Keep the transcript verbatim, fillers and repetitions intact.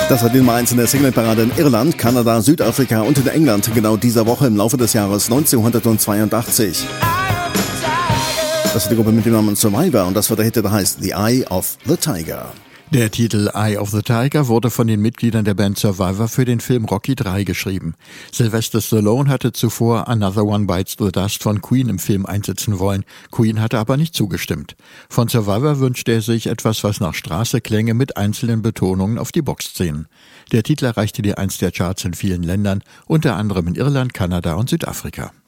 Das war die Nummer eins in der Singleparade in Irland, Kanada, Südafrika und in England genau dieser Woche im Laufe des Jahres neunzehnhundertzweiundachtzig. Das ist die Gruppe mit dem Namen Survivor und das war der Hit, der heißt The Eye of the Tiger. Der Titel Eye of the Tiger wurde von den Mitgliedern der Band Survivor für den Film Rocky drei geschrieben. Sylvester Stallone hatte zuvor Another One Bites the Dust von Queen im Film einsetzen wollen. Queen hatte aber nicht zugestimmt. Von Survivor wünschte er sich etwas, was nach Straße klänge, mit einzelnen Betonungen auf die Boxszenen. Der Titel erreichte die Eins der Charts in vielen Ländern, unter anderem in Irland, Kanada und Südafrika.